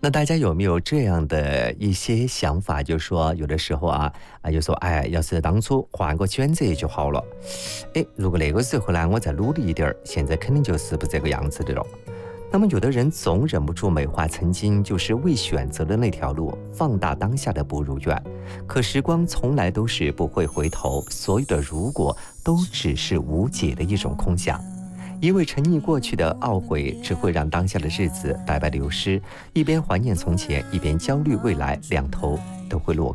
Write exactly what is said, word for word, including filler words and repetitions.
那大家有没有这样的一些想法，就说有的时候啊啊，就说哎，要是当初换个选择就好了。哎，如果那个时候呢，我再努力一点儿，现在肯定就是不这个样子的了。那么，有的人总忍不住美化曾经就是未选择的那条路，放大当下的不如愿。可时光从来都是不会回头，所有的如果都只是无解的一种空想。一味沉溺过去的懊悔，只会让当下的日子白白流失。一边怀念从前，一边焦虑未来，两头都会落空。